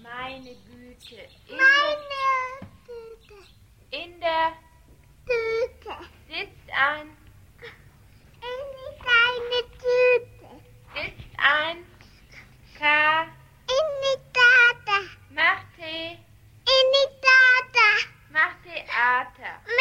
Meine Güte. Meine Tüte. In der Tüte. sitzt ein. In die kleine Tüte. Sitzt ein. K. In die Tata. Macht Tee. In die Tata. Macht Theater.